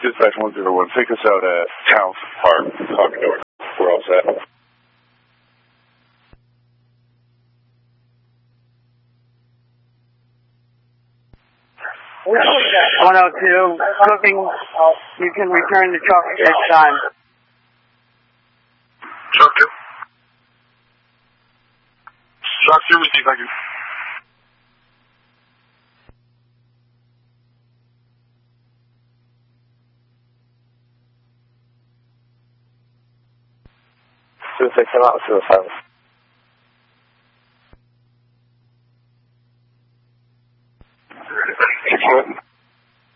Dispatch 101, take us out at Towns Park, Hawk North. We're all set. Okay. 102, booking, you can return the truck at this time. Truck 2. Truck 2, receive, thank you. Suicide, come out, suicide.